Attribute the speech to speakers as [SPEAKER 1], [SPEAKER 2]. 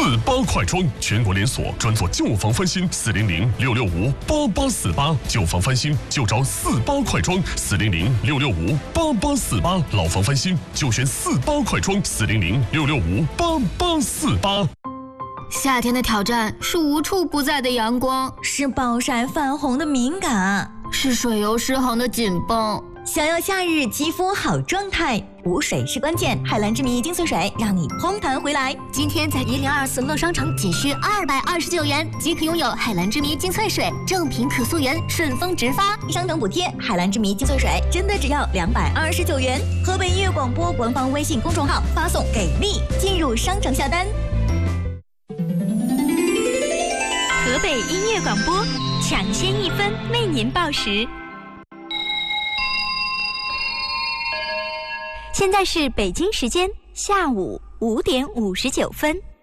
[SPEAKER 1] 48快装，全国连锁，专做旧房翻新，400-665-8848，旧房翻新就找48快装，400-665-8848，老房翻新就选48快装，400-665-8848。
[SPEAKER 2] 夏天的挑战是无处不在的阳光，
[SPEAKER 3] 是暴晒泛红的敏感，
[SPEAKER 2] 是水油失衡的紧绷。
[SPEAKER 3] 想要夏日肌肤好状态，补水是关键。海蓝之谜精粹水让你嘭弹回来。
[SPEAKER 2] 今天在1024乐商城仅需229元即可拥有海蓝之谜精粹水，正品可溯源，顺丰直发，
[SPEAKER 3] 商城补贴。海蓝之谜精粹水真的只要229元。河北音乐广播官方微信公众号发送给力进入商城下单。
[SPEAKER 4] 河北音乐广播抢先1分为您报时。现在是北京时间下午5点59分。